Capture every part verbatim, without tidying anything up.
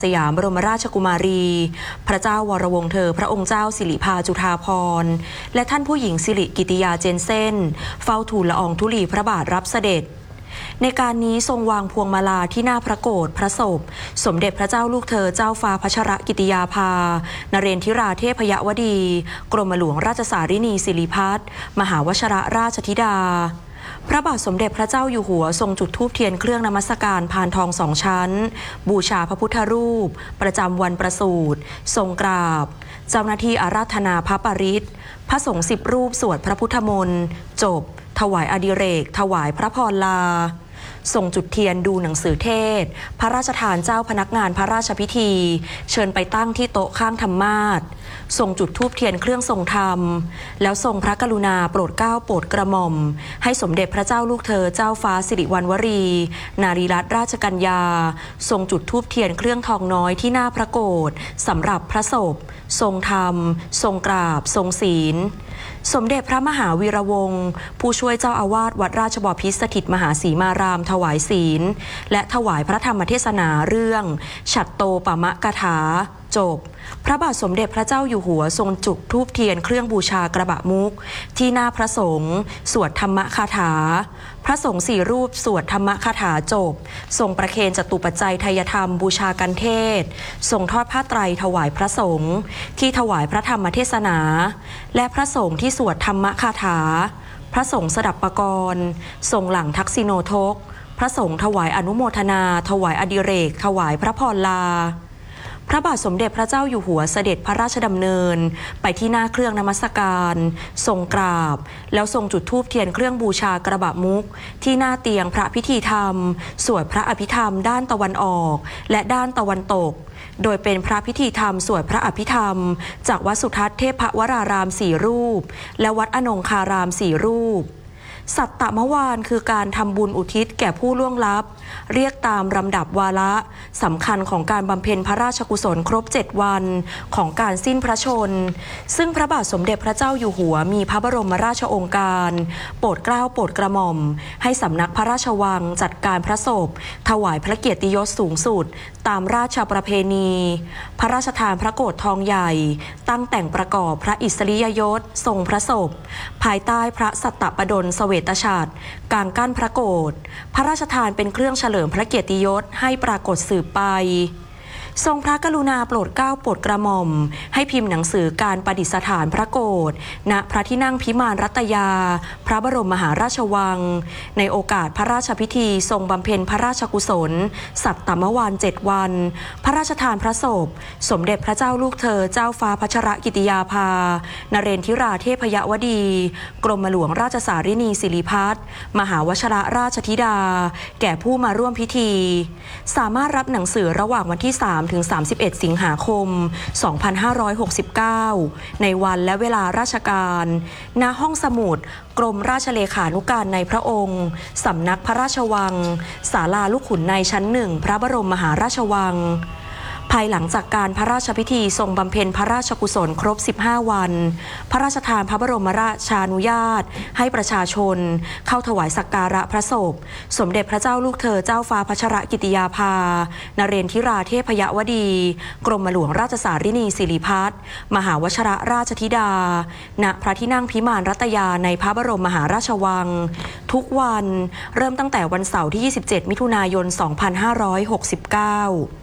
สยามบรมราชกุมารีพระเจ้าวรวงศ์เธอพระองค์เจ้าสิริภาจุฑาภรณ์และท่านผู้หญิงสิริกิติยาเจนเซ่นเฝ้าทูลละอองธุลีพระบาทรับเสด็จในการนี้ทรงวางพวงมาลาที่หน้าพระโกฐพระศพสมเด็จพระเจ้าลูกเธอเจ้าฟ้าพัชรกิติยาภานเรนทิราเทพยวดีกรมหลวงราชสารินีสิริพัฒน์มหาวชรราชธิดาพระบาทสมเด็จพระเจ้าอยู่หัวทรงจุดธูปเทียนเครื่องนมัสการพานทองสองชั้นบูชาพระพุทธรูปประจำวันประสูติทรงกราบเจ้าหน้าที่อาราธนาพระปริตรพระสงฆ์สิบรูปสวดพระพุทธมนต์จบถวายอดิเรกถวายพระพรลาส่งจุดเทียนดูหนังสือเทศพระราชทานเจ้าพนักงานพระราชพิธีเชิญไปตั้งที่โต๊ะข้างธรรมาสน์ส่งจุดธูปเทียนเครื่องทรงธรรมแล้วทรงพระกรุณาโปรดเกล้าโปรดกระหม่อมให้สมเด็จพระเจ้าลูกเธอเจ้าฟ้าสิริวัณวรีนารีรัตนราชกัญญาทรงจุดธูปเทียนเครื่องทองน้อยที่หน้าพระโกฐสำหรับพระศพทรงธรรมทรงกราบทรงศีลสมเด็จพระมหาวีระวงศ์ผู้ช่วยเจ้าอาวาสวัดราชบพิตรสถิตมหาสีมารามถวายศีลและถวายพระธรรมเทศนาเรื่องฉัตโตปมกถาจบพระบาทสมเด็จพระเจ้าอยู่หัวทรงจุดธูปเทียนเครื่องบูชากระบะมุกที่หน้าพระสงฆ์สวดธรรมคาถาพระสงฆ์สี่รูปสวดธรรมคาถาจบทรงประเคนจตุปัจจัยไทยธรรมบูชากันเทศทรงทอดผ้าไตรถวายพระสงฆ์ที่ถวายพระธรรมเทศนาและพระสงฆ์ที่สวดธรรมคาถาพระสงฆ์สดับปกรณ์ทรงหลังทักษิโนทกพระสงฆ์ถวายอนุโมทนาถวายอดิเรกถวายพระพรลาพระบาทสมเด็จพระเจ้าอยู่หัวเสด็จพระราชดำเนินไปที่หน้าเครื่องนมัสการทรงกราบแล้วทรงจุดธูปเทียนเครื่องบูชากระบะมุกที่หน้าเตียงพระพิธีธรรมสวดพระอภิธรรมด้านตะวันออกและด้านตะวันตกโดยเป็นพระพิธีธรรมสวดพระอภิธรรมจากวัดสุทัศน์เทพวรารามสี่รูปและวัดอนงคารามสี่รูปสัตตมวานคือการทำบุญอุทิศแก่ผู้ล่วงลับเรียกตามลำดับวาระสำคัญของการบำเพ็ญพระราชกุศลครบเจ็ดวันของการสิ้นพระชนซึ่งพระบาทสมเด็จพระเจ้าอยู่หัวมีพระบรมราชโองการโปรดเกล้าโปรดกระหม่อมให้สำนักพระราชวังจัดการพระศพถวายพระเกียรติยศสูงสุดตามราชประเพณีพระราชทานพระโกฐทองใหญ่ตั้งแต่งประกอบพระอิสริยยศทรงพระศพภายใต้พระสัตตปดลเสวตฉัตรกลางกั้นพระโกฐพระราชทานเป็นเครื่องเฉลิมพระเกียรติยศให้ปรากฏสืบไปทรงพระกรุณาโปรดเกล้าโปรดกระหม่อมให้พิมพ์หนังสือการประดิษฐานพระโกฐณพระที่นั่งพิมานรัตยาพระบรมมหาราชวังในโอกาสพระราชพิธีทรงบำเพ็ญพระราชกุศลสัตตมวานเจ็ดวันพระราชทานพระศพสมเด็จพระเจ้าลูกเธอเจ้าฟ้าพัชรกิติยาภานเรนทิราเทพยวดีกรมหลวงราชสารินีสิริพัฒน์มหาวชรราชธิดาแก่ผู้มาร่วมพิธีสามารถรับหนังสือระหว่างวันที่สามถึงสามสิบเอ็ดสิงหาคมสองพันห้าร้อยหกสิบเก้าในวันและเวลาราชการณห้องสมุดกรมราชเลขานุการในพระองค์สำนักพระราชวังศาลาลูกขุนในชั้นหนึ่งพระบรมมหาราชวังภายหลังจากการพระราชพิธีทรงบำเพ็ญพระราชกุศลครบสิบห้าวันพระราชทานพระบรมราชานุญาตให้ประชาชนเข้าถวายสักการะพระศพสมเด็จพระเจ้าลูกเธอเจ้าฟ้าพัชรกิติยาภานเรนทิราเทพยวดีกรมหลวงราชสารินีสิริพัฒน์มหาวชรราชธิดาณพระที่นั่งพิมานรัตยาในพระบรมมหาราชวังทุกวันเริ่มตั้งแต่วันเสาร์ที่ยี่สิบเจ็ดมิถุนายนสองพันห้าร้อยหกสิบเก้า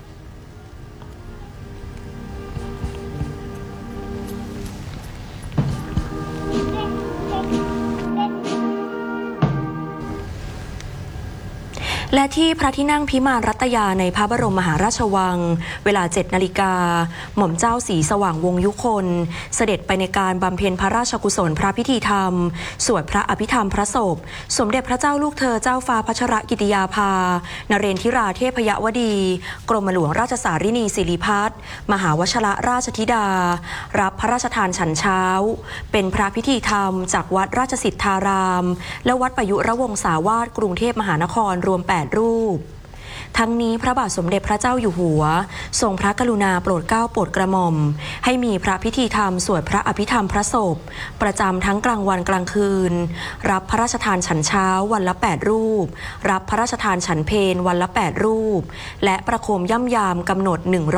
และที่พระที่นั่งพิมานรัตยาในพระบรมมหาราชวังเวลาเจ็ดนาฬิกาหม่อมเจ้าศรีสว่างวงศ์ยุคนเสด็จไปในการบำเพ็ญพระราชกุศลพระพิธีธรรมสวดพระอภิธรรมพระศพสมเด็จพระเจ้าลูกเธอเจ้าฟ้าพัชรกิติยาภานเรนทิราเทพยวดีกรมหลวงราชสารินีสิริพัฒน์มหาวชรราชธิดารับพระราชทานฉันเช้าเป็นพระพิธีธรรมจากวัดราชสิทธารามและวัดประยุรวงศาวาสกรุงเทพมหานครรวมแปดรูปทั้งนี้พระบาทสมเด็จพระเจ้าอยู่หัวทรงพระกรุณาโปรดเกล้าโปรดกระหม่อมให้มีพระพิธีธรรมสวดพระอภิธรรมพระศพประจำทั้งกลางวันกลางคืนรับพระราชทานฉันเช้าวันละแปดรูปรับพระราชทานฉันเพลวันละแปดรูปและประโคมย่ำยามกำหนดหนึ่ง